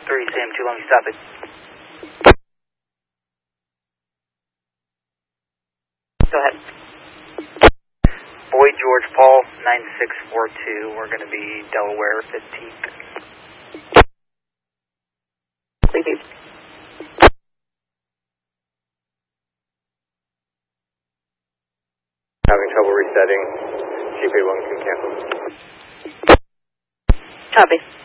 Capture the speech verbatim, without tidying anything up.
three, Sam two, let me stop it. Go ahead. Boyd George Paul, nine six four two, we're going to be Delaware fifteenth. Thank you. Having trouble resetting. G P one can cancel. Copy.